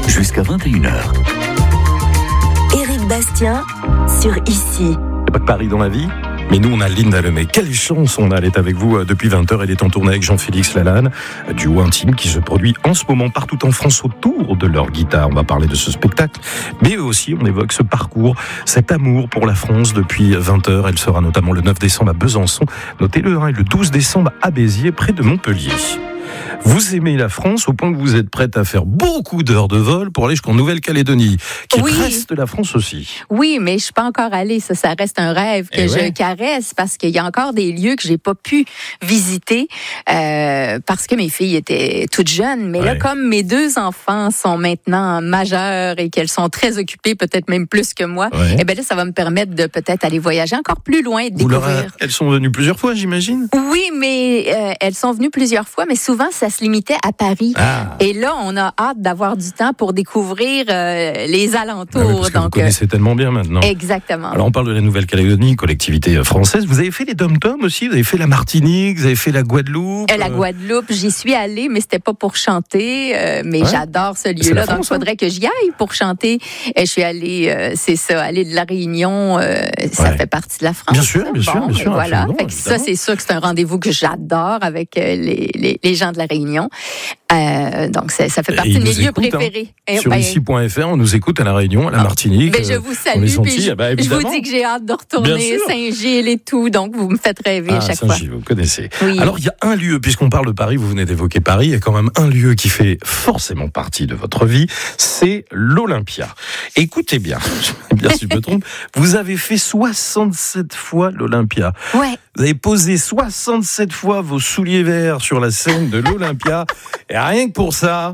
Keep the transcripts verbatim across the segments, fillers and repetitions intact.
jusqu'à vingt et une heures. Éric Bastien sur Ici. Il n'y a pas que Paris dans la vie, mais nous on a Linda Lemay. Quelle chance on a, elle est avec vous depuis vingt heures. Elle est en tournée avec Jean-Félix Lalanne, duo intime qui se produit en ce moment partout en France autour de leur guitare. On va parler de ce spectacle, mais aussi on évoque ce parcours, cet amour pour la France depuis vingt heures. Elle sera notamment le neuf décembre à Besançon, notez-le, hein, et le douze décembre à Béziers, près de Montpellier. Vous aimez la France au point que vous êtes prête à faire beaucoup d'heures de vol pour aller jusqu'en Nouvelle-Calédonie, qui oui. reste la France aussi. Oui, mais je suis pas encore allée. Ça, ça reste un rêve que eh je ouais. caresse parce qu'il y a encore des lieux que j'ai pas pu visiter euh, parce que mes filles étaient toutes jeunes. Mais ouais. là, comme mes deux enfants sont maintenant majeurs et qu'elles sont très occupées, peut-être même plus que moi, ouais. eh ben là, ça va me permettre de peut-être aller voyager encore plus loin et de Vous découvrir. Leur a... Elles sont venues plusieurs fois, j'imagine. Oui, mais euh, elles sont venues plusieurs fois, mais souvent ça se limitait à Paris. Ah. Et là, on a hâte d'avoir du temps pour découvrir euh, les alentours. Ah oui, parce que donc, vous connaissez euh... tellement bien maintenant. Exactement. Alors, on parle de la Nouvelle-Calédonie, collectivité française. Vous avez fait les Dom-Tom aussi? Vous avez fait la Martinique? Vous avez fait la Guadeloupe? Euh, la Guadeloupe, j'y suis allée, mais c'était pas pour chanter. Euh, mais ouais. j'adore ce lieu-là, donc il faudrait que j'y aille pour chanter. Et je suis allée, euh, c'est ça, aller de la Réunion, euh, ça ouais. fait partie de la France. Bien sûr, bien bon, sûr, bien sûr. Voilà. Fait que ça, c'est sûr que c'est un rendez-vous que j'adore avec euh, les, les, les gens de la Réunion. Euh, donc ça, ça fait partie de mes lieux écoute, préférés. Hein. Sur ben, ici point f r, on nous écoute à la Réunion, à la Martinique. Ben, je vous salue, puis je, bah, je vous dis que j'ai hâte de retourner Saint-Gilles et tout, donc vous me faites rêver ah, à chaque Saint-Gilles, fois. Saint-Gilles, vous connaissez. Oui. Alors il y a un lieu, puisqu'on parle de Paris, vous venez d'évoquer Paris, il y a quand même un lieu qui fait forcément partie de votre vie, c'est l'Olympia. Écoutez bien, bien si je me trompe, vous avez fait soixante-sept fois l'Olympia. Ouais. Vous avez posé soixante-sept fois vos souliers verts sur la scène de l'Olympia, et rien que pour ça...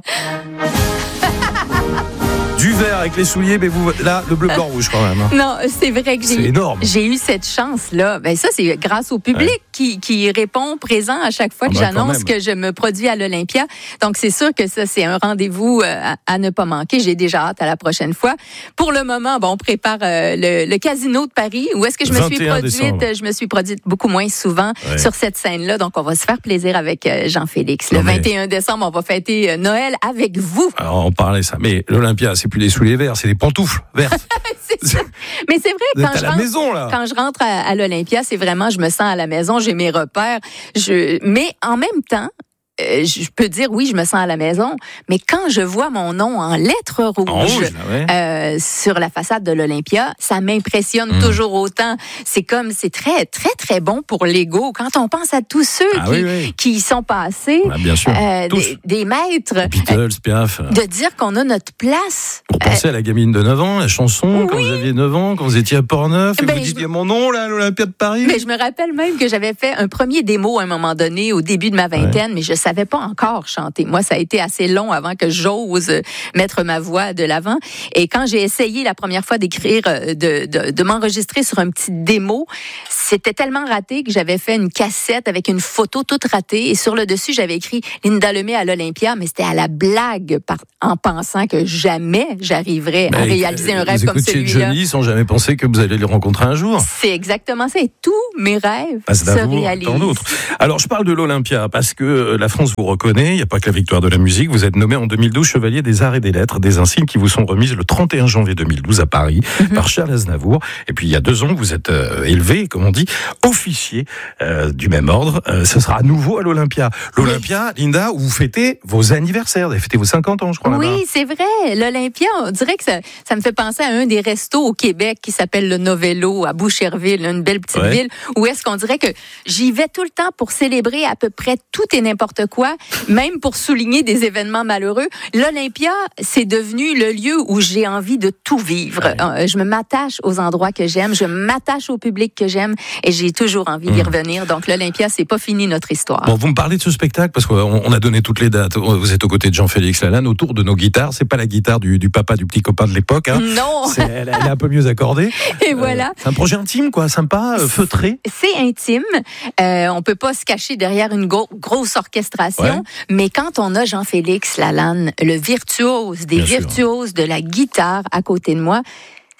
Du vert avec les souliers, mais vous, là, le bleu, blanc, rouge quand même. Hein. Non, c'est vrai que j'ai, j'ai eu cette chance-là. Ben ça, c'est grâce au public ouais. qui, qui répond présent à chaque fois que ah ben j'annonce que je me produis à l'Olympia. Donc, c'est sûr que ça, c'est un rendez-vous à, à ne pas manquer. J'ai déjà hâte à la prochaine fois. Pour le moment, bon, on prépare euh, le, le Casino de Paris. Où est-ce que je me suis produite? Décembre. Je me suis produite beaucoup moins souvent ouais. sur cette scène-là. Donc, on va se faire plaisir avec euh, Jean-Félix. Le non, vingt et un décembre, on va fêter euh, Noël avec vous. Alors, on parlait ça. Mais l'Olympia, c'est plus des souliers verts, c'est des pantoufles vertes. c'est ça. Mais c'est vrai, quand je, à la rentre, maison, là. quand je rentre à, à l'Olympia, c'est vraiment, je me sens à la maison, j'ai mes repères. Je, mais en même temps, Euh, je peux dire oui, je me sens à la maison, mais quand je vois mon nom en lettres rouges en rouge, là, ouais. euh, sur la façade de l'Olympia, ça m'impressionne mmh. toujours autant. C'est comme, c'est très, très, très bon pour l'ego. Quand on pense à tous ceux ah, qui, oui, oui. qui y sont passés, ah, bien sûr. Euh, des, des maîtres, Beatles, Piaf. De dire qu'on a notre place. Vous pensez euh, à la gamine de neuf ans, la chanson, oui. quand vous aviez neuf ans, quand vous étiez à Portneuf, et ben, vous dites, il y a mon nom, là, à l'Olympia de Paris. Mais je me rappelle même que j'avais fait un premier démo à un moment donné, au début de ma vingtaine, ouais. mais je savais pas encore chanter. Moi, ça a été assez long avant que j'ose mettre ma voix de l'avant. Et quand j'ai essayé la première fois d'écrire, de, de, de m'enregistrer sur un petit démo, c'était tellement raté que j'avais fait une cassette avec une photo toute ratée. Et sur le dessus, j'avais écrit Linda Lemay à l'Olympia, mais c'était à la blague, par, en pensant que jamais j'arriverais ben, à réaliser un rêve comme celui-là. Johnny sans jamais penser que vous allez le rencontrer un jour. C'est exactement ça. Et tous mes rêves ah, se réalisent. Tant d'autres. Alors, je parle de l'Olympia parce que la France vous reconnaît. Il n'y a pas que la victoire de la musique. Vous êtes nommé en deux mille douze chevalier des arts et des lettres, des insignes qui vous sont remises le trente et un janvier deux mille douze à Paris mm-hmm. par Charles Aznavour. Et puis, il y a deux ans, vous êtes euh, élevé, comme on dit, officier euh, du même ordre. Euh, ce sera à nouveau à l'Olympia. L'Olympia, oui. Linda, où vous fêtez vos anniversaires. Vous avez fêté vos cinquante ans, je crois. Oui, là-bas. C'est vrai. L'Olympia, on dirait que ça, ça me fait penser à un des restos au Québec qui s'appelle le Novello à Boucherville, une belle petite ouais. ville, où est-ce qu'on dirait que j'y vais tout le temps pour célébrer à peu près tout et n'importe quoi, même pour souligner des événements malheureux. L'Olympia, c'est devenu le lieu où j'ai envie de tout vivre. Ouais. Je me m'attache aux endroits que j'aime, je m'attache au public que j'aime et j'ai toujours envie d'y mmh. revenir. Donc l'Olympia, c'est pas fini notre histoire. Bon, vous me parlez de ce spectacle parce qu'on on a donné toutes les dates. Vous êtes aux côtés de Jean-Félix Lalanne autour de nos guitares. C'est pas la guitare du, du papa du petit copain de l'époque. Hein. Non. C'est, elle, elle est un peu mieux accordée. Et euh, voilà. C'est un projet intime, quoi, sympa, euh, feutré. C'est intime. Euh, on peut pas se cacher derrière une go- grosse orchestration, ouais. mais quand on a Jean-Félix Lalanne, le virtuose des Bien virtuoses sûr. de la guitare à côté de moi,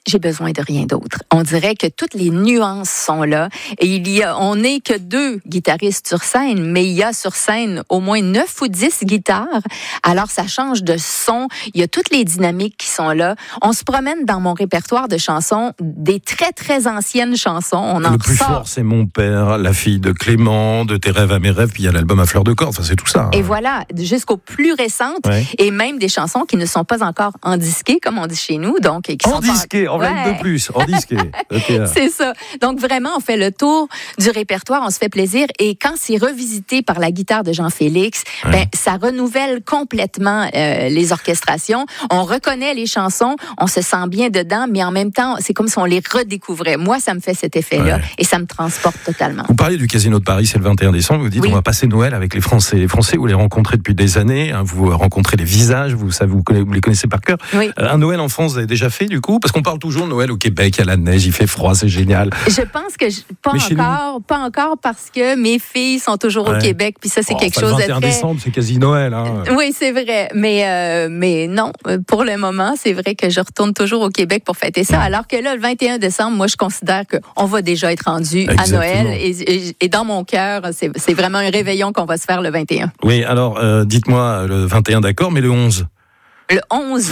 j'ai besoin de rien d'autre. On dirait que toutes les nuances sont là. Et il y a, on n'est que deux guitaristes sur scène, mais il y a sur scène au moins neuf ou dix guitares. Alors, ça change de son. Il y a toutes les dynamiques qui sont là. On se promène dans mon répertoire de chansons, des très, très anciennes chansons. On en Le plus ressort. fort, c'est Mon père, La fille de Clément, De tes rêves à mes rêves, puis il y a l'album à fleur de corde. Enfin, c'est tout ça. Hein. Et voilà, jusqu'aux plus récentes, Ouais. et même des chansons qui ne sont pas encore endisquées, comme on dit chez nous. Donc, et qui En sont pas- disqué, en vingt Ouais. de plus, en disqué. Okay. C'est ça. Donc vraiment, on fait le tour du répertoire, on se fait plaisir. Et quand c'est revisité par la guitare de Jean-Félix, Ouais. ben ça renouvelle complètement euh, les orchestrations. On reconnaît les chansons, on se sent bien dedans, mais en même temps, c'est comme si on les redécouvrait. Moi, ça me fait cet effet-là, Ouais. et ça me transporte totalement. Vous parliez du Casino de Paris, c'est le vingt et un décembre. Vous dites, Oui. on va passer Noël avec les Français. Les Français, vous les rencontrez depuis des années. Hein, vous rencontrez les visages, vous, savez, vous, connaissez, vous les connaissez par cœur. Oui. Euh, un Noël en France, vous avez déjà fait du coup? Parce qu'on parle toujours de Noël au Québec, il y a la neige, il fait froid, c'est génial. Je pense que je, pas Mais chez encore, pas encore parce que mes filles sont toujours Ouais. au Québec, puis ça c'est Oh, quelque enfin, chose le de vingt et un très. décembre, c'est quasi Noël. Hein. Oui, c'est vrai. Mais, euh, mais non, pour le moment, c'est vrai que je retourne toujours au Québec pour fêter ça. Alors que là, le vingt et un décembre, moi, je considère qu'on va déjà être rendu Exactement. à Noël. Et, et, et dans mon cœur, c'est, c'est vraiment un réveillon qu'on va se faire le vingt et un. Oui, alors, euh, dites-moi, le vingt et un d'accord, mais le onze? Le onze.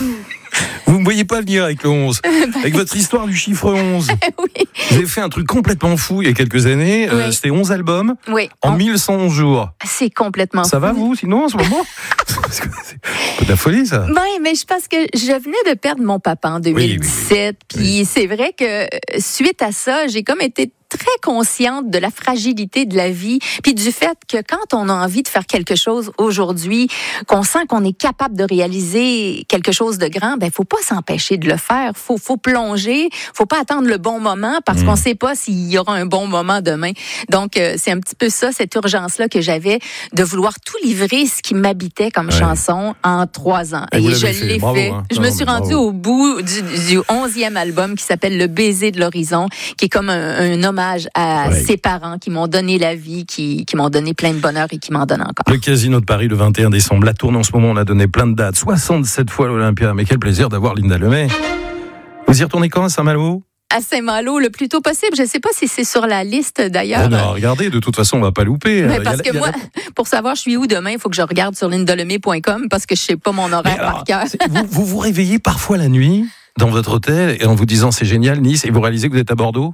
Vous ne me voyez pas venir avec le onze. Avec votre histoire du chiffre onze. Oui. Vous avez fait un truc complètement fou il y a quelques années. Euh, Oui. C'était onze albums Oui. en On- mille cent onze jours. C'est complètement Ça fou. va, vous, sinon, en ce moment? Parce que c'est un peu de la folie, ça. Oui, mais je pense que je venais de perdre mon papa en deux mille dix-sept. Oui, oui, oui. Puis c'est vrai que euh, suite à ça, j'ai comme été très consciente de la fragilité de la vie, puis du fait que quand on a envie de faire quelque chose aujourd'hui, qu'on sent qu'on est capable de réaliser quelque chose de grand, ben faut pas s'empêcher de le faire. Faut faut plonger. Faut pas attendre le bon moment parce Mmh. qu'on sait pas s'il y aura un bon moment demain. Donc euh, c'est un petit peu ça, cette urgence-là que j'avais de vouloir tout livrer ce qui m'habitait comme Ouais. chanson en trois ans. Et vous je l'avez fait. l'ai Bravo, fait. hein. Je Non, me mais suis bravo. rendue au bout du, du onzième album qui s'appelle Le baiser de l'horizon, qui est comme un, un hommage à Ouais. ses parents qui m'ont donné la vie, qui, qui m'ont donné plein de bonheur et qui m'en donnent encore. Le Casino de Paris, le vingt et un décembre. La tourne en ce moment, on a donné plein de dates. soixante-sept fois l'Olympia. Mais quel plaisir d'avoir Linda Lemay. Vous y retournez quand à Saint-Malo? À Saint-Malo, le plus tôt possible. Je ne sais pas si c'est sur la liste d'ailleurs. Oh non, regardez, de toute façon, on va pas louper. Mais Euh, parce y a- que y a moi, la- pour savoir je suis où demain, il faut que je regarde sur lindalemay point com parce que je sais pas mon horaire Mais alors, par cœur. c'est- vous, vous vous réveillez parfois la nuit dans votre hôtel et en vous disant c'est génial Nice et vous réalisez que vous êtes à Bordeaux?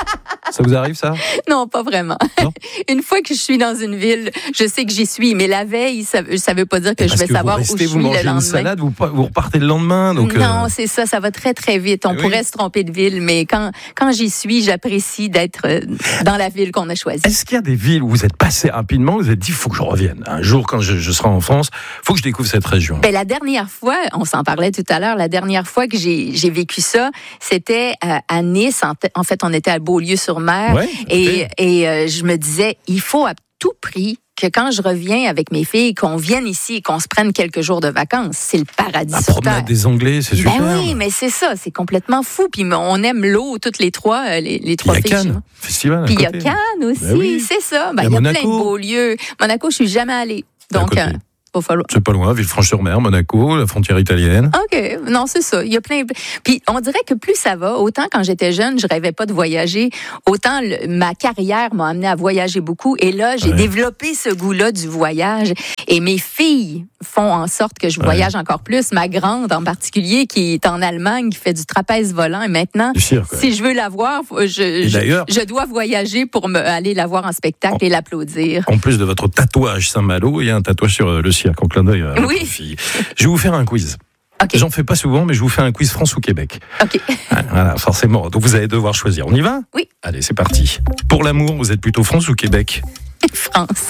Ça vous arrive ça? Non, pas vraiment. Non? Une fois que je suis dans une ville, je sais que j'y suis, mais la veille, ça ne veut pas dire que Parce je vais que savoir vous où restez, je vous suis mangez le une lendemain. salade, vous, vous repartez le lendemain. Donc, Non, euh, c'est ça, ça va très très vite. On Ah oui? pourrait se tromper de ville, mais quand, quand j'y suis, j'apprécie d'être euh, dans la ville qu'on a choisie. Est-ce qu'il y a des villes où vous êtes passé rapidement, vous vous êtes dit, il faut que je revienne. Un jour, quand je, je serai en France, il faut que je découvre cette région. Ben, la dernière fois, on s'en parlait tout à l'heure, la dernière fois que j'ai, j'ai vécu ça, c'était à, à Nice. En, te- en fait, on était à Beaulieu-sur-Mer. Ouais, et ok. et euh, je me disais, il faut à tout prix que quand je reviens avec mes filles, qu'on vienne ici et qu'on se prenne quelques jours de vacances. C'est le paradis La sur promenade Terre. des Anglais, c'est super. Ben oui, mais c'est ça, c'est complètement fou. Puis on aime l'eau, toutes les trois, euh, les, les Il trois y a filles. chez Cannes, moi. festival. à Puis il y a côté. Cannes aussi, Ben oui. c'est ça. Ben, Il y a il y a plein Monaco. de beaux lieux. Monaco, je suis jamais allée. À Donc, côté. euh, va falloir. C'est pas loin, Villefranche-sur-Mer, Monaco, la frontière italienne. OK. Non, c'est ça. Il y a plein. Puis on dirait que plus ça va, autant quand j'étais jeune, je rêvais pas de voyager, autant le- ma carrière m'a amené à voyager beaucoup. Et là, j'ai Ouais. développé ce goût-là du voyage. Et mes filles font en sorte que je Ouais. voyage encore plus. Ma grande, en particulier, qui est en Allemagne, qui fait du trapèze volant. Et maintenant, Du cirque, ouais. si je veux la voir, faut- je, je, d'ailleurs- je dois voyager pour me, aller la voir en spectacle et l'applaudir. En plus de votre tatouage Saint-Malo, il y a un tatouage sur euh, le cirque en clin d'œil à votre Oui. fille. Je vais vous faire un quiz. OK. J'en fais pas souvent, mais je vous fais un quiz France ou Québec. OK. Ah, Voilà, forcément. Donc vous allez devoir choisir. On y va? Oui. Allez, c'est parti. Pour l'amour, vous êtes plutôt France ou Québec? France.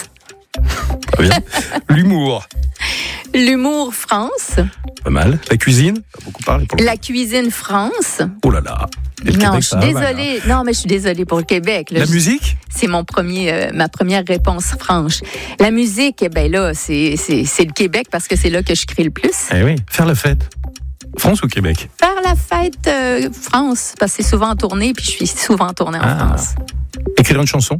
Très bien. L'humour, L'humour, France. pas mal. La cuisine, pas beaucoup parlé pour le... La cuisine, France. Oh là là. Et le Non, Québec, je ça suis va mal, hein. désolée. Non, mais je suis désolée pour le Québec. là. La Je- musique? C'est mon premier, euh, ma première réponse franche. La musique, eh ben là, c'est, c'est, c'est le Québec parce que c'est là que je crée le plus. Eh oui. Faire la fête. France ou Québec? Faire la fête, euh, France, parce que c'est souvent en tournée, puis je suis souvent en tournée en Ah. France. Écrire une chanson?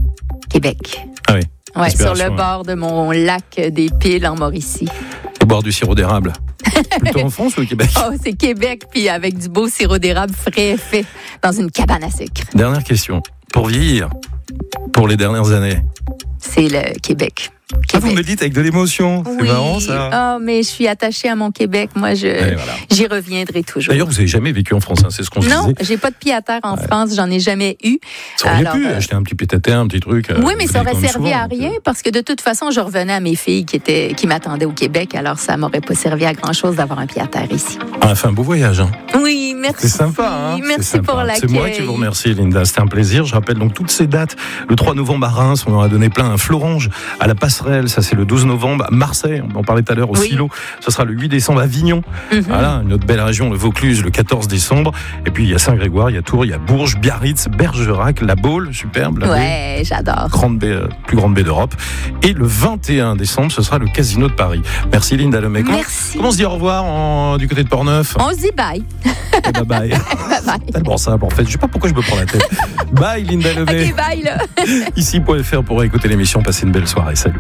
Québec. Ah oui. Ouais, sur Inspiration, le ouais. bord de mon lac des Piles en Mauricie. Et boire du sirop d'érable? Plutôt en France ou au Québec? Oh, c'est Québec, puis avec du beau sirop d'érable frais fait dans une cabane à sucre. Dernière question. Pour vieillir, pour les dernières années. C'est le Québec. Ah, vous me le dites avec de l'émotion. C'est oui. marrant, ça. Oh, mais je suis attachée à mon Québec. Moi, je, voilà. j'y reviendrai toujours. D'ailleurs, vous n'avez jamais vécu en France, hein, c'est ce qu'on se non, disait. j'ai pas de pied à terre en ouais. France. J'en ai jamais eu. Ça aurait Alors, pu euh... acheter un petit pied à terre, un petit truc. Oui, mais ça aurait servi souvent, à rien parce que de toute façon, je revenais à mes filles qui étaient, qui m'attendaient au Québec. Alors, ça m'aurait pas servi à grand chose d'avoir un pied à terre ici. On a fait un beau voyage. Hein. Oui, merci. C'est sympa. Hein. Merci c'est sympa. pour l'accueil. C'est moi qui vous remercie, Linda. C'était un plaisir. Je rappelle donc toutes ces dates. Le trois novembre à Reims, on en a donné plein. Un Florange à la Passerelle, ça c'est le douze novembre. Marseille, on en parlait tout à l'heure au oui. Silo. Ce sera le huit décembre à Avignon. Mm-hmm. Voilà, une autre belle région, le Vaucluse, le quatorze décembre. Et puis il y a Saint-Grégoire, il y a Tours, il y a Bourges, Biarritz, Bergerac, La Baule, superbe. La ouais, baie, j'adore. Grande baie, euh, plus grande baie d'Europe. Et le vingt et un décembre, ce sera le Casino de Paris. Merci Linda Lemay. Comment, Merci. Comment on se dit au revoir en, du côté de Portneuf? On se dit bye. Et bye bye. Bye bye. Tellement simple en fait. Je sais pas pourquoi je me prends la tête. Bye Linda Lemay. Ok, bye là. Ici point F R pour écouter l'émission. Passez une belle soirée. Salut.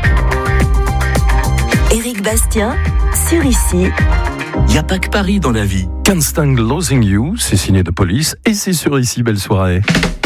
Éric Bastien, sur Ici. Il n'y a pas que Paris dans la vie. Can't Stand Losing You, c'est signé de Police et c'est sur Ici. Belle soirée.